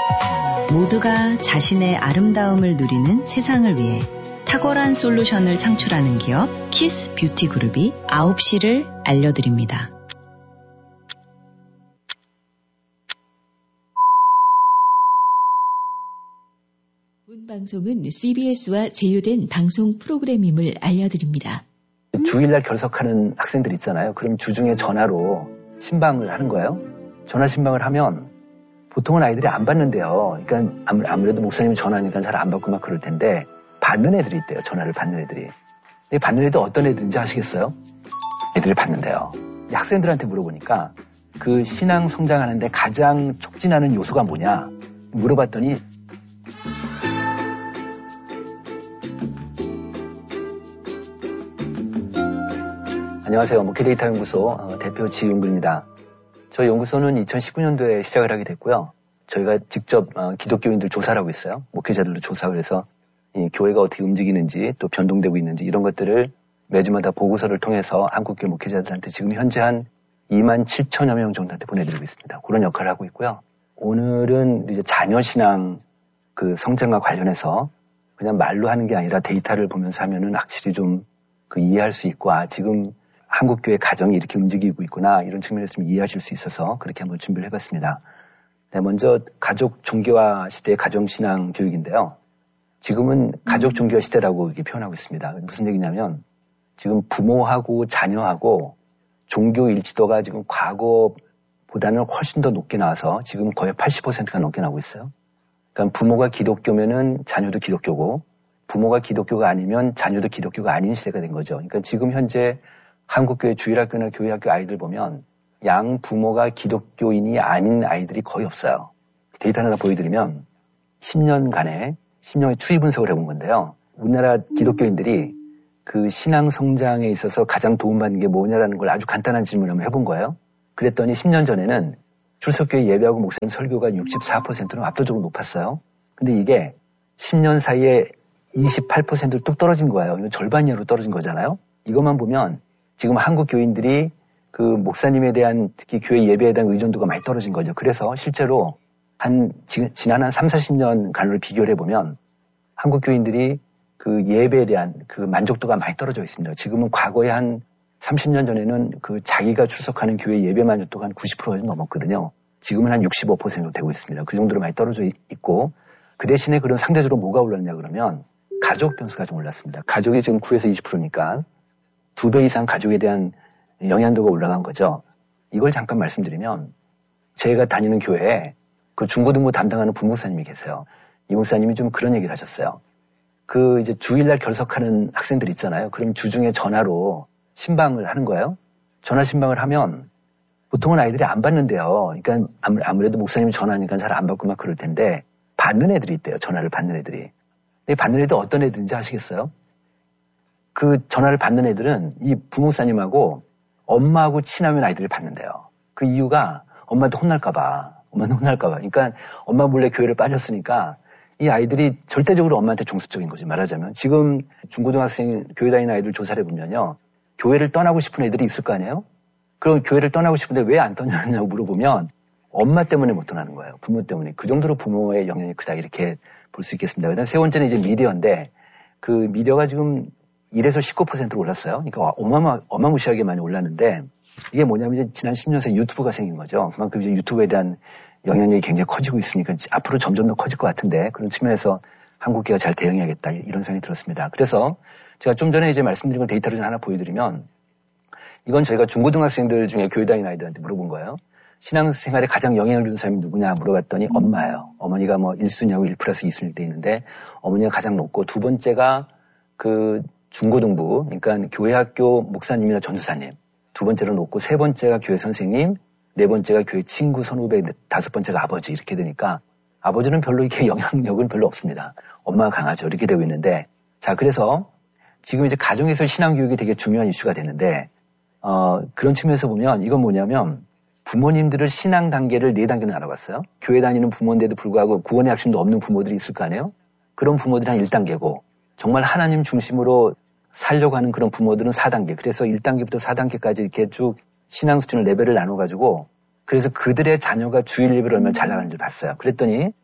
모두가 자신의 아름다움을 누리는 세상을 위해 탁월한 솔루션을 창출하는 기업 키스 뷰티 그룹이 9시를 알려드립니다. 본 방송은 CBS와 제휴된 방송 프로그램임을 알려드립니다. 주일날 결석하는 학생들 있잖아요. 그럼 주중에 전화로 신방을 하는 거예요. 전화 신방을 하면 보통은 아이들이 안 받는데요. 그러니까 아무래도 목사님이 전화하니까 잘 안 받고 막 그럴 텐데 받는 애들이 있대요. 전화를 받는 애들이. 근데 받는 애들 어떤 애들인지 아시겠어요? 애들이 받는데요. 학생들한테 물어보니까 그 신앙 성장하는데 가장 촉진하는 요소가 뭐냐 물어봤더니 안녕하세요. 목회데이터 연구소 대표 지윤구입니다. 저희 연구소는 2019년도에 시작을 하게 됐고요. 저희가 직접 기독교인들 조사를 하고 있어요. 목회자들도 조사를 해서 이 교회가 어떻게 움직이는지 또 변동되고 있는지 이런 것들을 매주마다 보고서를 통해서 한국교회 목회자들한테 지금 현재 한 2만 7천여 명 정도한테 보내드리고 있습니다. 그런 역할을 하고 있고요. 오늘은 이제 자녀신앙 그 성장과 관련해서 그냥 말로 하는 게 아니라 데이터를 보면서 하면은 확실히 좀 그 이해할 수 있고 지금 한국교회 가정이 이렇게 움직이고 있구나 이런 측면에서 좀 이해하실 수 있어서 그렇게 한번 준비를 해봤습니다. 네, 먼저 가족 종교화 시대의 가정신앙 교육인데요. 지금은 가족 종교화 시대라고 이렇게 표현하고 있습니다. 무슨 얘기냐면 지금 부모하고 자녀하고 종교 일치도가 지금 과거보다는 훨씬 더 높게 나와서 지금 거의 80%가 넘게 나오고 있어요. 그러니까 부모가 기독교면은 자녀도 기독교고 부모가 기독교가 아니면 자녀도 기독교가 아닌 시대가 된 거죠. 그러니까 지금 현재 한국교회 주일학교나 교회학교 아이들 보면 양 부모가 기독교인이 아닌 아이들이 거의 없어요. 데이터 하나 보여드리면 10년간의 추이 분석을 해본 건데요. 우리나라 기독교인들이 그 신앙 성장에 있어서 가장 도움받는 게 뭐냐라는 걸 아주 간단한 질문을 한번 해본 거예요. 그랬더니 10년 전에는 출석교회 예배하고 목사님 설교가 64%로 압도적으로 높았어요. 근데 이게 10년 사이에 28%로 뚝 떨어진 거예요. 이건 절반 이하로 떨어진 거잖아요. 이것만 보면 지금 한국 교인들이 그 목사님에 대한 특히 교회 예배에 대한 의존도가 많이 떨어진 거죠. 그래서 실제로 지난 한 30-40년간으로 비교를 해보면 한국 교인들이 그 예배에 대한 그 만족도가 많이 떨어져 있습니다. 지금은 과거에 한 30년 전에는 그 자기가 출석하는 교회 예배 만족도가 한 90% 넘었거든요. 지금은 한 65% 되고 있습니다. 그 정도로 많이 떨어져 있고 그 대신에 그런 상대적으로 뭐가 올랐냐 그러면 가족 변수가 좀 올랐습니다. 가족이 지금 9에서 20%니까 2배 이상 가족에 대한 영향도가 올라간 거죠. 이걸 잠깐 말씀드리면 제가 다니는 교회에 그 중고등부 담당하는 부목사님이 계세요. 이 목사님이 좀 그런 얘기를 하셨어요. 그 이제 주일날 결석하는 학생들 있잖아요. 그럼 주중에 전화로 신방을 하는 거예요. 전화 신방을 하면 보통은 아이들이 안 받는데요. 그러니까 아무래도 목사님이 전화하니까 잘 안 받고 막 그럴 텐데 받는 애들이 있대요. 전화를 받는 애들이. 근데 받는 애들 어떤 애들인지 아시겠어요? 그 전화를 받는 애들은 이 부목사님하고 엄마하고 친하면 아이들을 받는데요. 그 이유가 엄마한테 혼날까봐. 그러니까 엄마 몰래 교회를 빠졌으니까 이 아이들이 절대적으로 엄마한테 종수적인 거지 말하자면. 지금 중고등학생 교회 다니는 아이들 조사를 해보면요. 교회를 떠나고 싶은 애들이 있을 거 아니에요? 그럼 교회를 떠나고 싶은데 왜 안 떠나냐고 물어보면 엄마 때문에 못 떠나는 거예요. 부모 때문에. 그 정도로 부모의 영향이 크다 이렇게 볼 수 있겠습니다. 그다음 세 번째는 이제 미디어인데 그 미디어가 지금 1에서 19%로 올랐어요. 그러니까 어마무시하게 많이 올랐는데 이게 뭐냐면 이제 지난 10년 사이 유튜브가 생긴 거죠. 그만큼 이제 유튜브에 대한 영향력이 굉장히 커지고 있으니까 앞으로 점점 더 커질 것 같은데 그런 측면에서 한국교회가 잘 대응해야겠다 이런 생각이 들었습니다. 그래서 제가 좀 전에 이제 말씀드린 걸 데이터를 좀 하나 보여드리면 이건 저희가 중고등학생들 중에 교회 다니는 아이들한테 물어본 거예요. 신앙생활에 가장 영향을 주는 사람이 누구냐 물어봤더니 엄마예요. 어머니가 뭐 1순위하고 1 플러스 2순위 돼 있는데 어머니가 가장 높고 두 번째가 그 중고등부, 그러니까 교회 학교 목사님이나 전도사님. 두 번째로 높고 세 번째가 교회 선생님, 네 번째가 교회 친구 선후배, 다섯 번째가 아버지 이렇게 되니까 아버지는 별로 이렇게 영향력은 별로 없습니다. 엄마가 강하죠. 이렇게 되고 있는데 자 그래서 지금 이제 가정에서 신앙교육이 되게 중요한 이슈가 되는데 그런 측면에서 보면 이건 뭐냐면 부모님들을 신앙 단계를 4단계로 나눠봤어요. 교회 다니는 부모인데도 불구하고 구원의 확신도 없는 부모들이 있을 거 아니에요? 그런 부모들이 한 1단계고 정말 하나님 중심으로 살려고 하는 그런 부모들은 4단계. 그래서 1단계부터 4단계까지 이렇게 쭉 신앙 수준을 레벨을 나눠가지고 그래서 그들의 자녀가 주일 예배를 얼마나 잘 나가는지 봤어요. 그랬더니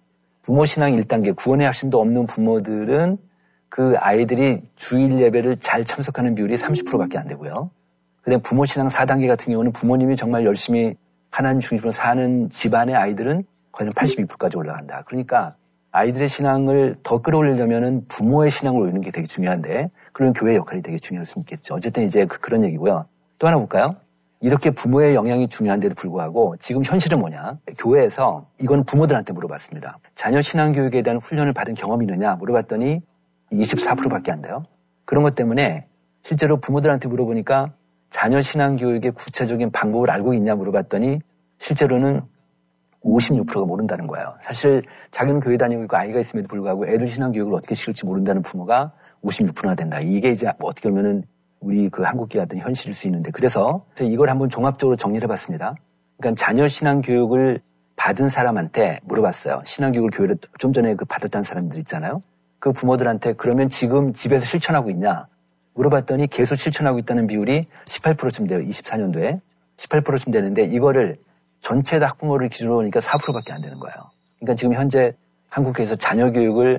부모 신앙 1단계, 구원의 확신도 없는 부모들은 그 아이들이 주일 예배를 잘 참석하는 비율이 30%밖에 안 되고요. 그다음에 부모 신앙 4단계 같은 경우는 부모님이 정말 열심히 하나님 중심으로 사는 집안의 아이들은 거의 82%까지 올라간다. 그러니까 아이들의 신앙을 더 끌어올리려면은 부모의 신앙을 올리는 게 되게 중요한데, 그런 교회의 역할이 되게 중요할 수 있겠죠. 어쨌든 이제 그런 얘기고요. 또 하나 볼까요? 이렇게 부모의 영향이 중요한데도 불구하고 지금 현실은 뭐냐? 교회에서 이건 부모들한테 물어봤습니다. 자녀 신앙 교육에 대한 훈련을 받은 경험이 있느냐 물어봤더니 24%밖에 안 돼요. 그런 것 때문에 실제로 부모들한테 물어보니까 자녀 신앙 교육의 구체적인 방법을 알고 있냐 물어봤더니 실제로는 56%가 모른다는 거예요. 사실 자기는 교회 다니고 있고 아이가 있음에도 불구하고 애들 신앙 교육을 어떻게 시킬지 모른다는 부모가 56%나 된다. 이게 이제 어떻게 보면은 우리 그 한국교회 같은 현실일 수 있는데, 그래서 이걸 한번 종합적으로 정리를 해봤습니다. 그러니까 자녀 신앙 교육을 받은 사람한테 물어봤어요. 신앙 교육을 교회를 좀 전에 그 받았다는 사람들 있잖아요. 그 부모들한테 그러면 지금 집에서 실천하고 있냐 물어봤더니 계속 실천하고 있다는 비율이 18%쯤 돼요. 24년도에 18%쯤 되는데 이거를 전체 학부모를 기준으로 보니까 4%밖에 안 되는 거예요. 그러니까 지금 현재 한국에서 자녀 교육을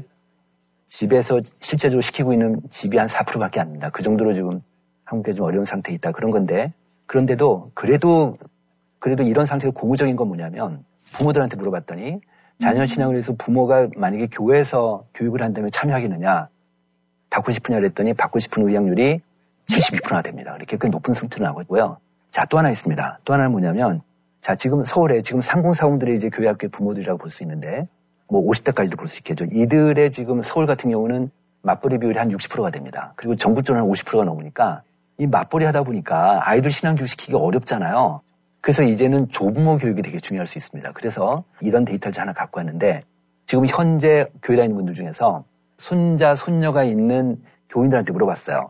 집에서 실제적으로 시키고 있는 집이 한 4%밖에 안 됩니다. 그 정도로 지금 한국에 좀 어려운 상태에 있다. 그런 건데, 그런데도 그래도 이런 상태가 고무적인 건 뭐냐면 부모들한테 물어봤더니 자녀 신앙을 위해서 부모가 만약에 교회에서 교육을 한다면 참여하겠느냐 받고 싶으냐 그랬더니 받고 싶은 의향률이 72%나 됩니다. 이렇게 꽤 높은 승투를 나오고요. 자, 또 하나 있습니다. 또 하나는 뭐냐면, 자, 지금 서울에 지금 상공사공들의 이제 교회 학교의 부모들이라고 볼 수 있는데, 뭐 50대까지도 볼 수 있겠죠. 이들의 지금 서울 같은 경우는 맞벌이 비율이 한 60%가 됩니다. 그리고 전국적으로 한 50%가 넘으니까 이 맞벌이 하다 보니까 아이들 신앙교육 시키기가 어렵잖아요. 그래서 이제는 조부모 교육이 되게 중요할 수 있습니다. 그래서 이런 데이터를 하나 갖고 왔는데, 지금 현재 교회 다니는 분들 중에서 손자, 손녀가 있는 교인들한테 물어봤어요.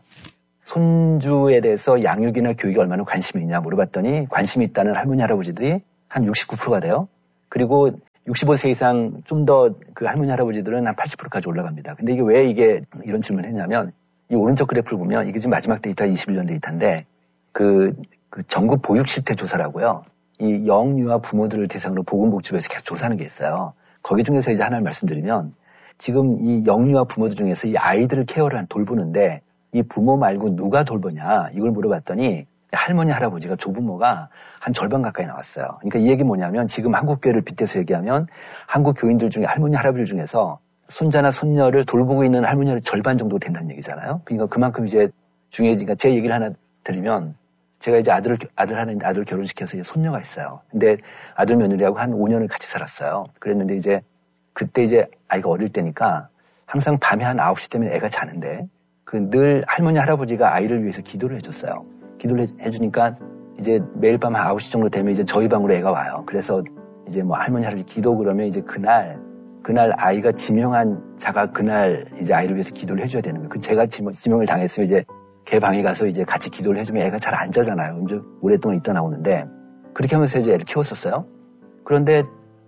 손주에 대해서 양육이나 교육에 얼마나 관심이 있냐 물어봤더니 관심이 있다는 할머니, 할아버지들이 한 69%가 돼요. 그리고 65세 이상 좀 더 그 할머니, 할아버지들은 한 80%까지 올라갑니다. 근데 이게 왜 이게 이런 질문을 했냐면, 이 오른쪽 그래프를 보면 이게 지금 마지막 데이터가 21년 데이터인데, 그 전국 보육 실태 조사라고요. 이 영유아 부모들을 대상으로 보건복지부에서 계속 조사하는 게 있어요. 거기 중에서 이제 하나를 말씀드리면, 지금 이 영유아 부모들 중에서 이 아이들을 케어를 돌보는데 이 부모 말고 누가 돌보냐 이걸 물어봤더니 할머니, 할아버지가 조부모가 한 절반 가까이 나왔어요. 그러니까 이 얘기 뭐냐면, 지금 한국 교회를 빗대서 얘기하면 한국 교인들 중에 할머니, 할아버지 중에서 손자나 손녀를 돌보고 있는 할머니를 절반 정도 된다는 얘기잖아요. 그러니까 그만큼 이제 중요해지니까, 제 얘기를 하나 드리면, 제가 이제 아들 결혼시켜서 이제 손녀가 있어요. 근데 아들 며느리하고 한 5년을 같이 살았어요. 그랬는데 이제 그때 이제 아이가 어릴 때니까 항상 밤에 한 9시 되면 애가 자는데 늘 할머니, 할아버지가 아이를 위해서 기도를 해줬어요. 기도를 해주니까 이제 매일 밤 9시 정도 되면 이제 저희 방으로 애가 와요. 그래서 이제 뭐 할머니, 할아버지 기도 그러면 이제 그날 아이가 지명한 자가 그날 이제 아이를 위해서 기도를 해줘야 되는 거예요. 제가 지명을 당했으면 이제 걔 방에 가서 이제 같이 기도를 해주면 애가 잘 안 자잖아요. 이제 오랫동안 있다 나오는데, 그렇게 하면서 이제 애를 키웠었어요. 그런데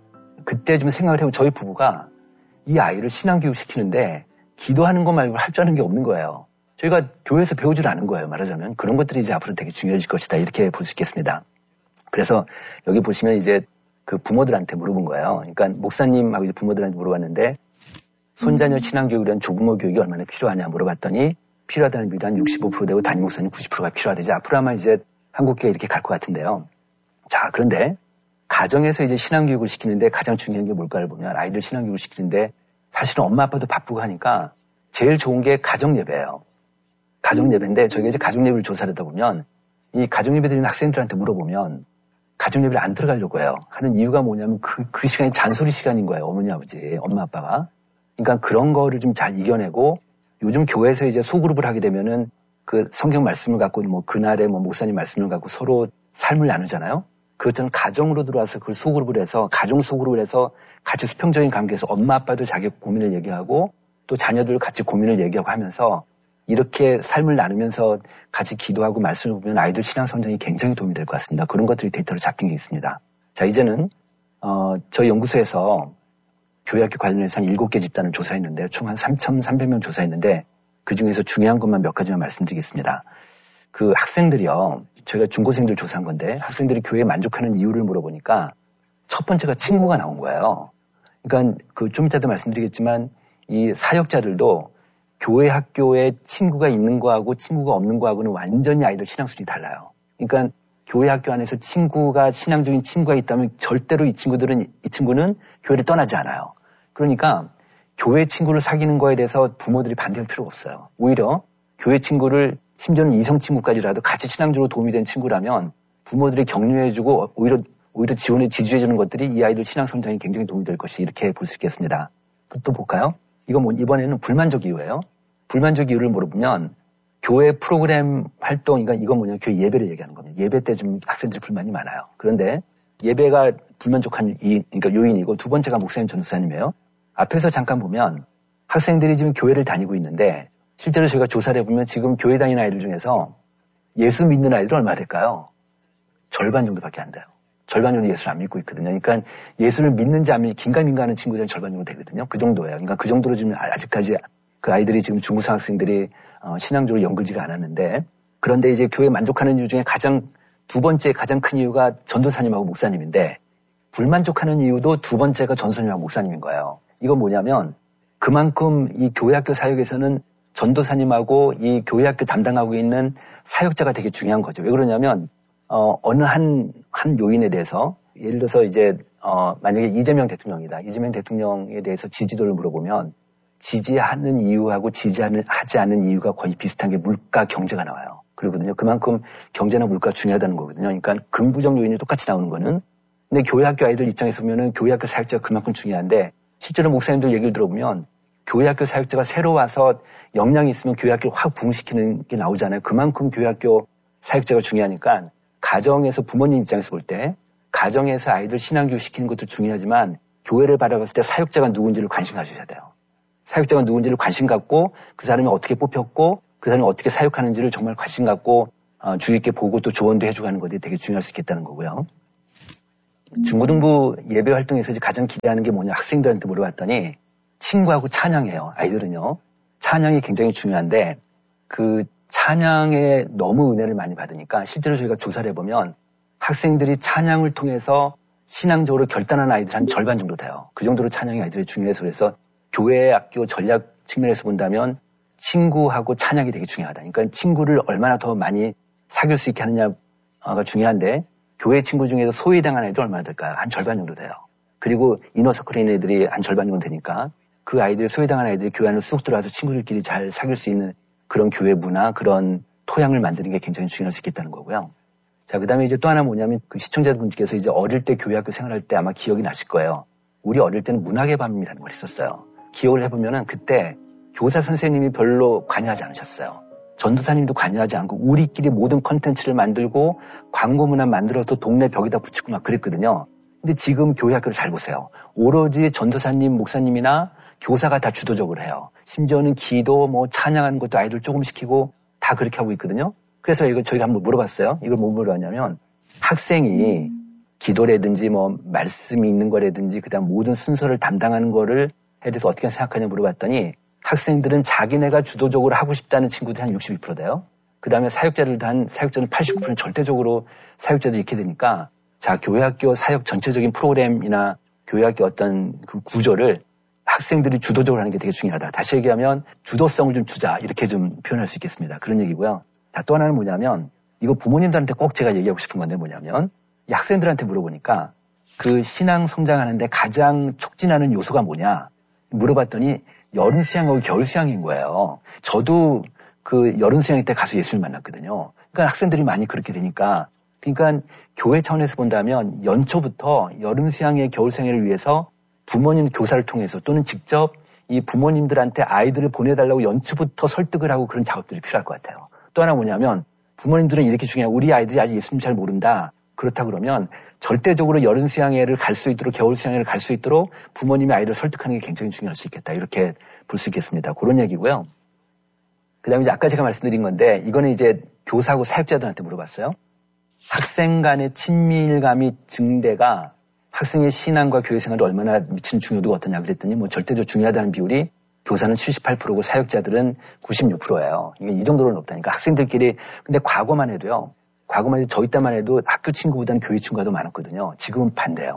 그때 좀 생각을 해보면 저희 부부가 이 아이를 신앙교육 시키는데 기도하는 것 말고 할 줄 아는 게 없는 거예요. 저희가 교회에서 배우질 않은 거예요. 말하자면 그런 것들이 이제 앞으로 되게 중요해질 것이다, 이렇게 볼 수 있겠습니다. 그래서 여기 보시면 이제 그 부모들한테 물어본 거예요. 그러니까 목사님하고 이제 부모들한테 물어봤는데, 손자녀 신앙교육에 대한 조부모 교육이 얼마나 필요하냐 물어봤더니 필요하다는 비율이 한 65% 되고 담임 목사님 90%가 필요하대죠. 앞으로 아마 이제 한국교회 이렇게 갈 것 같은데요. 자, 그런데 가정에서 이제 신앙교육을 시키는데 가장 중요한 게 뭘까를 보면, 아이들 신앙교육을 시키는데 사실은 엄마 아빠도 바쁘고 하니까 제일 좋은 게 가정예배예요. 가정예배인데 저희가 이제 가정예배를 조사를 하다 보면 이 가정예배 드리는 학생들한테 물어보면 가정예배를 안 들어가려고 해요. 하는 이유가 뭐냐면 그 시간이 잔소리 시간인 거예요. 어머니, 아버지, 엄마, 아빠가. 그러니까 그런 거를 좀 잘 이겨내고, 요즘 교회에서 이제 소그룹을 하게 되면은 그 성경 말씀을 갖고 뭐 그날의 뭐 목사님 말씀을 갖고 서로 삶을 나누잖아요. 그것처럼 가정으로 들어와서 그걸 소그룹을 해서, 가정 소그룹을 해서 같이 수평적인 관계에서 엄마 아빠도 자기 고민을 얘기하고 또 자녀들 같이 고민을 얘기하고 하면서 이렇게 삶을 나누면서 같이 기도하고 말씀을 보면 아이들 신앙 성장이 굉장히 도움이 될 것 같습니다. 그런 것들이 데이터로 잡힌 게 있습니다. 자, 이제는 저희 연구소에서 교회학교 관련해서 한 7개 집단을 조사했는데 총 한 3,300명 조사했는데 그중에서 중요한 것만 몇 가지만 말씀드리겠습니다. 그 학생들이요, 저희가 중고생들 조사한 건데 학생들이 교회에 만족하는 이유를 물어보니까 첫 번째가 친구가 나온 거예요. 그러니까 좀 이따도 말씀드리겠지만 이 사역자들도 교회 학교에 친구가 있는 거하고 친구가 없는 거하고는 완전히 아이들 신앙 수준이 달라요. 그러니까 교회 학교 안에서 신앙적인 친구가 있다면 절대로 이 친구는 교회를 떠나지 않아요. 그러니까 교회 친구를 사귀는 거에 대해서 부모들이 반대할 필요가 없어요. 오히려 교회 친구를 심지어는 이성 친구까지라도 같이 신앙적으로 도움이 된 친구라면 부모들이 격려해주고 오히려 지지해주는 것들이 이 아이들 신앙 성장에 굉장히 도움이 될 것이 이렇게 볼 수 있겠습니다. 또 볼까요? 이번에는 불만족 이유예요. 불만족 이유를 물어보면 교회 프로그램 활동, 그러니까 이건 교회 예배를 얘기하는 겁니다. 예배 때 좀 학생들이 불만이 많아요. 그런데 예배가 불만족한 그러니까 요인이고 두 번째가 목사님, 전도사님이에요. 앞에서 잠깐 보면 학생들이 지금 교회를 다니고 있는데 실제로 저희가 조사를 해보면 지금 교회 다니는 아이들 중에서 예수 믿는 아이들은 얼마 될까요? 절반 정도밖에 안 돼요. 절반 정도 예수를 안 믿고 있거든요. 그러니까 예수를 믿는지 안 믿는지 긴가민가하는 친구들은 절반 정도 되거든요. 그 정도예요. 그러니까 그 정도로 지금 아직까지 그 아이들이 지금 중고등 학생들이 신앙적으로 연결지가 않았는데 그런데 이제 교회 만족하는 이유 중에 두 번째 가장 큰 이유가 전도사님하고 목사님인데 불만족하는 이유도 두 번째가 전도사님하고 목사님인 거예요. 이건 뭐냐면 그만큼 이 교회학교 사역에서는 전도사님하고 이 교회학교 담당하고 있는 사역자가 되게 중요한 거죠. 왜 그러냐면 어느 한 요인에 대해서 예를 들어서 이제 만약에 이재명 대통령이다. 이재명 대통령에 대해서 지지도를 물어보면 지지하는 이유하고 지지하지 않는 이유가 거의 비슷한 게 물가 경제가 나와요. 그러거든요. 그만큼 경제나 물가가 중요하다는 거거든요. 그러니까 긍부정 요인이 똑같이 나오는 거는 근데 교회학교 아이들 입장에서 보면은 교회학교 사역자가 그만큼 중요한데 실제로 목사님들 얘기를 들어보면 교회학교 사역자가 새로 와서 역량이 있으면 교회학교를 확 부흥시키는 게 나오잖아요. 그만큼 교회학교 사역자가 중요하니까 가정에서 부모님 입장에서 볼 때 가정에서 아이들 신앙교육 시키는 것도 중요하지만 교회를 바라봤을 때 사역자가 누군지를 관심 가져야 돼요. 사역자가 누군지를 관심 갖고 그 사람이 어떻게 뽑혔고 그 사람이 어떻게 사역하는지를 정말 관심 갖고 주의 있게 보고 또 조언도 해주고 하는 것이 되게 중요할 수 있겠다는 거고요. 중고등부 예배 활동에서 가장 기대하는 게 뭐냐 학생들한테 물어봤더니 친구하고 찬양이에요. 아이들은요. 찬양이 굉장히 중요한데 그 찬양에 너무 은혜를 많이 받으니까 실제로 저희가 조사를 해보면 학생들이 찬양을 통해서 신앙적으로 결단한 아이들 한 절반 정도 돼요. 그 정도로 찬양이 아이들이 중요해서 그래서 교회 학교 전략 측면에서 본다면 친구하고 찬양이 되게 중요하다. 그러니까 친구를 얼마나 더 많이 사귈 수 있게 하느냐가 중요한데 교회 친구 중에서 소외당한 애들 얼마나 될까요? 한 절반 정도 돼요. 그리고 이너서클에 있는 애들이 한 절반 정도 되니까 그 아이들, 소외당한 아이들이 교회 안으로 쑥 들어와서 친구들끼리 잘 사귈 수 있는 그런 교회 문화, 그런 토양을 만드는 게 굉장히 중요할 수 있겠다는 거고요. 자, 그 다음에 이제 또 하나 뭐냐면 그 시청자분께서 이제 어릴 때 교회 학교 생활할 때 아마 기억이 나실 거예요. 우리 어릴 때는 문학의 밤이라는 걸 했었어요. 기억을 해보면은 그때 교사 선생님이 별로 관여하지 않으셨어요. 전도사님도 관여하지 않고 우리끼리 모든 컨텐츠를 만들고 광고 문화 만들어서 동네 벽에다 붙이고 막 그랬거든요. 근데 지금 교회 학교를 잘 보세요. 오로지 전도사님, 목사님이나 교사가 다 주도적으로 해요. 심지어는 기도, 찬양하는 것도 아이들 조금 시키고 다 그렇게 하고 있거든요. 그래서 이거 저희가 한번 물어봤어요. 이걸 뭐 물어봤냐면 학생이 기도라든지 말씀이 있는 거라든지 그다음 모든 순서를 담당하는 거를 해서 어떻게 생각하냐 물어봤더니 학생들은 자기네가 주도적으로 하고 싶다는 친구들이 한 62% 돼요. 그 다음에 사역자는 89%는 절대적으로 사역자들이 이렇게 되니까 자, 교회학교 사역 전체적인 프로그램이나 교회학교 어떤 그 구조를 학생들이 주도적으로 하는 게 되게 중요하다. 다시 얘기하면 주도성을 좀 주자 이렇게 좀 표현할 수 있겠습니다. 그런 얘기고요. 자, 또 하나는 뭐냐면 이거 부모님들한테 꼭 제가 얘기하고 싶은 건데 뭐냐면 이 학생들한테 물어보니까 그 신앙 성장하는데 가장 촉진하는 요소가 뭐냐 물어봤더니 여름 수양하고 겨울 수양인 거예요. 저도 그 여름 수양 때 가서 예수를 만났거든요. 그러니까 학생들이 많이 그렇게 되니까 그러니까 교회 차원에서 본다면 연초부터 여름 수양의 겨울 수양회를 위해서 부모님 교사를 통해서 또는 직접 이 부모님들한테 아이들을 보내달라고 연초부터 설득을 하고 그런 작업들이 필요할 것 같아요. 또 하나 뭐냐면 부모님들은 이렇게 중요해요. 우리 아이들이 아직 예수님 잘 모른다. 그렇다 그러면 절대적으로 여름 수양회를 갈 수 있도록 겨울 수양회를 갈 수 있도록 부모님이 아이를 설득하는 게 굉장히 중요할 수 있겠다. 이렇게 볼 수 있겠습니다. 그런 얘기고요. 그다음에 이제 아까 제가 말씀드린 건데 이거는 이제 교사하고 사역자들한테 물어봤어요. 학생 간의 친밀감이 증대가 학생의 신앙과 교회 생활에 얼마나 미치는 중요도가 어떠냐 그랬더니 절대적으로 중요하다는 비율이 교사는 78%고 사역자들은 96%예요. 이게 이 정도로 높다니까 학생들끼리 근데 과거만 해도 저희 때만 해도 학교 친구보다는 교회 친구가 더 많았거든요. 지금은 반대예요.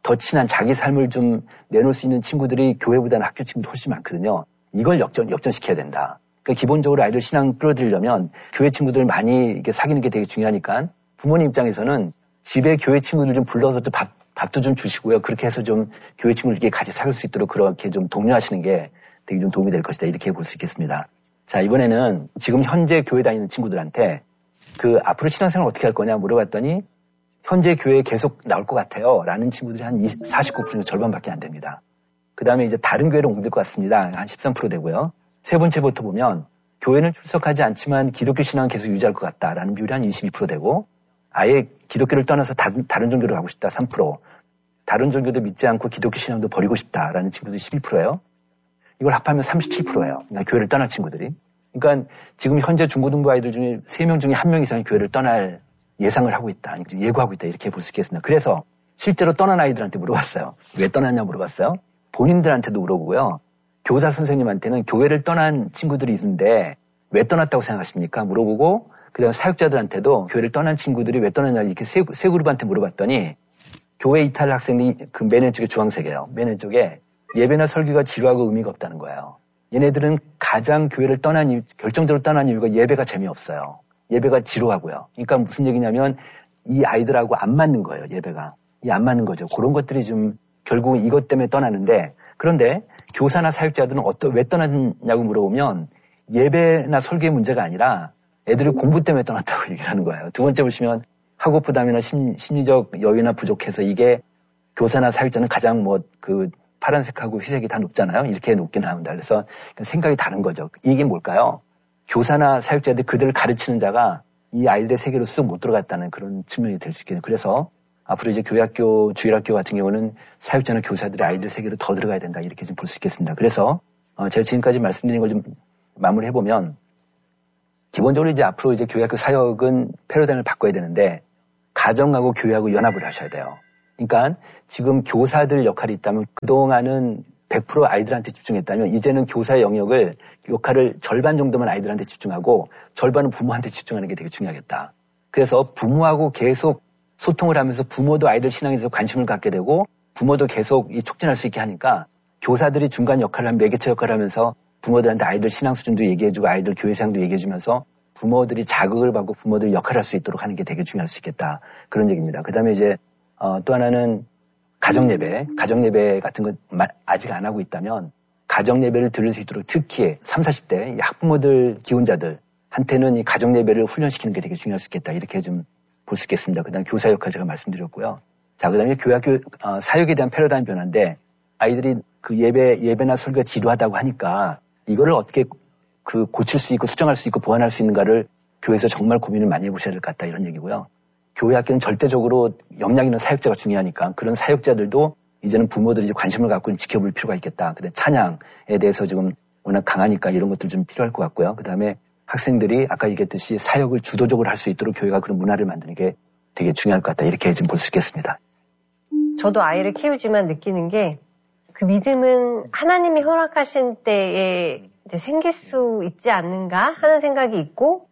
더 친한 자기 삶을 좀 내놓을 수 있는 친구들이 교회보다는 학교 친구도 훨씬 많거든요. 이걸 역전시켜야 된다. 그러니까 기본적으로 아이들 신앙 끌어들이려면 교회 친구들 많이 이렇게 사귀는 게 되게 중요하니까 부모님 입장에서는 집에 교회 친구들 좀 불러서 또 밥도 좀 주시고요. 그렇게 해서 좀 교회 친구들끼리 같이 사귈 수 있도록 그렇게 좀 독려하시는 게 되게 좀 도움이 될 것이다. 이렇게 볼 수 있겠습니다. 자, 이번에는 지금 현재 교회 다니는 친구들한테 그 앞으로 신앙생활 어떻게 할 거냐 물어봤더니 현재 교회에 계속 나올 것 같아요. 라는 친구들이 한 49% 절반밖에 안 됩니다. 그 다음에 이제 다른 교회로 옮길 것 같습니다. 한 13% 되고요. 세 번째부터 보면 교회는 출석하지 않지만 기독교 신앙은 계속 유지할 것 같다라는 비율이 한 22% 되고 아예 기독교를 떠나서 다른 종교로 가고 싶다 3%. 다른 종교도 믿지 않고 기독교 신앙도 버리고 싶다라는 친구들이 11%예요. 이걸 합하면 37%예요. 그러니까 교회를 떠날 친구들이. 그러니까 지금 현재 중고등부 아이들 중에 3명 중에 1명 이상이 교회를 떠날 예상을 하고 있다. 예고하고 있다. 이렇게 볼 수 있겠습니다. 그래서 실제로 떠난 아이들한테 물어봤어요. 왜 떠났냐 물어봤어요. 본인들한테도 물어보고요. 교사 선생님한테는 교회를 떠난 친구들이 있는데 왜 떠났다고 생각하십니까? 물어보고 그다음에 사역자들한테도 교회를 떠난 친구들이 왜 떠났냐 이렇게 세 그룹한테 물어봤더니 교회 이탈 학생이 그 맨 왼쪽에 주황색이에요. 맨 왼쪽에 예배나 설교가 지루하고 의미가 없다는 거예요. 얘네들은 가장 교회를 결정적으로 떠난 이유가 예배가 재미없어요. 예배가 지루하고요. 그러니까 무슨 얘기냐면 이 아이들하고 안 맞는 거예요. 예배가. 안 맞는 거죠. 그런 것들이 좀 결국 이것 때문에 떠나는데 그런데 교사나 사역자들은 왜 떠났냐고 물어보면 예배나 설교의 문제가 아니라 애들이 공부 때문에 떠났다고 얘기를 하는 거예요. 두 번째 보시면 학업 부담이나 심리적 여유나 부족해서 이게 교사나 사역자는 가장 파란색하고 회색이 다 높잖아요. 이렇게 높게 나온다. 그래서 생각이 다른 거죠. 이게 뭘까요? 교사나 사역자들이 그들을 가르치는 자가 이 아이들의 세계로 쑥 못 들어갔다는 그런 측면이 될 수 있겠네요. 그래서 앞으로 이제 교회학교, 주일학교 같은 경우는 사역자나 교사들이 아이들 세계로 더 들어가야 된다. 이렇게 좀 볼 수 있겠습니다. 그래서 제가 지금까지 말씀드린 걸 좀 마무리해보면 기본적으로 이제 앞으로 이제 교회학교 사역은 패러다임을 바꿔야 되는데 가정하고 교회하고 연합을 하셔야 돼요. 그러니까 지금 교사들 역할이 있다면 그동안은 100% 아이들한테 집중했다면 이제는 교사의 역할을 절반 정도만 아이들한테 집중하고 절반은 부모한테 집중하는 게 되게 중요하겠다. 그래서 부모하고 계속 소통을 하면서 부모도 아이들 신앙에 대해서 관심을 갖게 되고 부모도 계속 촉진할 수 있게 하니까 교사들이 중간 역할을 하면 매개체 역할을 하면서 부모들한테 아이들 신앙 수준도 얘기해주고 아이들 교회 생활도 얘기해주면서 부모들이 자극을 받고 부모들이 역할을 할 수 있도록 하는 게 되게 중요할 수 있겠다. 그런 얘기입니다. 그 다음에 이제 또 하나는 가정예배 같은 거 아직 안 하고 있다면 가정예배를 들을 수 있도록 특히 30, 40대 학부모들, 기혼자들한테는 이 가정예배를 훈련시키는 게 되게 중요할 수 있겠다. 이렇게 좀 볼 수 있겠습니다. 그 다음 교사 역할 제가 말씀드렸고요. 자, 그 다음에 교회학교 사역에 대한 패러다임 변화인데 아이들이 그 예배나 설교가 지루하다고 하니까 이거를 어떻게 고칠 수 있고 수정할 수 있고 보완할 수 있는가를 교회에서 정말 고민을 많이 해보셔야 될 것 같다. 이런 얘기고요. 교회 학교는 절대적으로 역량 있는 사역자가 중요하니까 그런 사역자들도 이제는 부모들이 이제 관심을 갖고 지켜볼 필요가 있겠다. 근데 찬양에 대해서 지금 워낙 강하니까 이런 것들 좀 필요할 것 같고요. 그 다음에 학생들이 아까 얘기했듯이 사역을 주도적으로 할 수 있도록 교회가 그런 문화를 만드는 게 되게 중요할 것 같다. 이렇게 좀 볼 수 있겠습니다. 저도 아이를 키우지만 느끼는 게 그 믿음은 하나님이 허락하신 때에 이제 생길 수 있지 않는가 하는 생각이 있고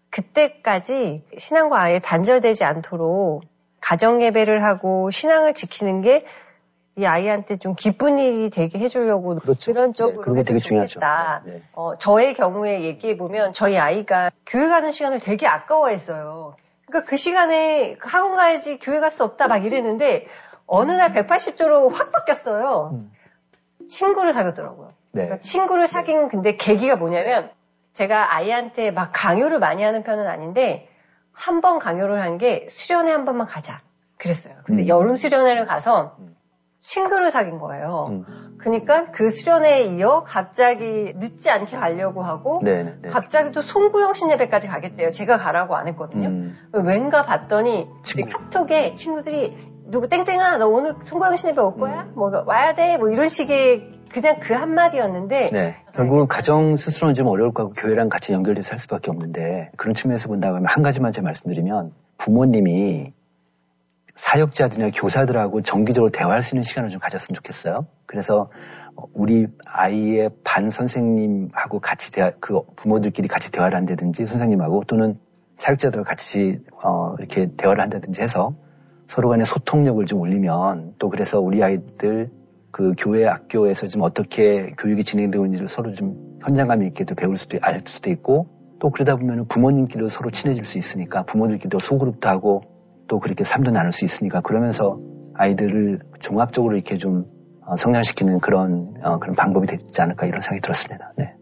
그때까지 신앙과 아예 단절되지 않도록 가정예배를 하고 신앙을 지키는 게 이 아이한테 좀 기쁜 일이 되게 해주려고 그렇죠. 그런 쪽으로 네, 그게 되게 중요하죠. 네. 저의 경우에 얘기해보면 저희 아이가 교회 가는 시간을 되게 아까워했어요. 그러니까 그 시간에 학원 가야지 교회 갈 수 없다 막 이랬는데 어느 날 180도로 확 바뀌었어요. 친구를 사귀었더라고요. 네. 그러니까 친구를 사귄 근데 계기가 뭐냐면 제가 아이한테 막 강요를 많이 하는 편은 아닌데 한 번 강요를 한 게 수련회 한 번만 가자 그랬어요. 근데 여름 수련회를 가서 친구를 사귄 거예요. 그러니까 그 수련회에 이어 갑자기 늦지 않게 가려고 하고 네네. 갑자기 또 송구영 신예배까지 가겠대요. 제가 가라고 안 했거든요. 왠가 봤더니 카톡에 친구들이 누구 땡땡아 너 오늘 송구영 신예배 올 거야? 뭐 와야 돼? 뭐 이런 식의 그냥 그 한마디였는데 네. 결국은 가정 스스로는 좀 어려울 거고 교회랑 같이 연결돼서 할 수밖에 없는데 그런 측면에서 본다고 하면 한 가지만 제가 말씀드리면 부모님이 사역자들이나 교사들하고 정기적으로 대화할 수 있는 시간을 좀 가졌으면 좋겠어요. 그래서 우리 아이의 반 선생님하고 같이 그 부모들끼리 같이 대화를 한다든지 선생님하고 또는 사역자들과 같이 이렇게 대화를 한다든지 해서 서로 간의 소통력을 좀 올리면 또 그래서 우리 아이들 그 교회 학교에서 좀 어떻게 교육이 진행되고 있는지를 서로 좀 현장감 있게 또 배울 수도 알 수도 있고 또 그러다 보면 부모님끼리도 서로 친해질 수 있으니까 부모들끼리도 소그룹도 하고 또 그렇게 삶도 나눌 수 있으니까 그러면서 아이들을 종합적으로 이렇게 좀 성장시키는 그런 방법이 되지 않을까 이런 생각이 들었습니다. 네.